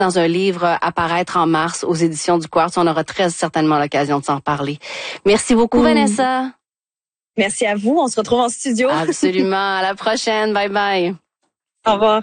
dans un livre à paraître en mars aux éditions du Quartz. On aura très certainement l'occasion de s'en reparler. Merci beaucoup, Vanessa. Merci à vous. On se retrouve en studio. Absolument. À la prochaine. Bye bye. Au revoir.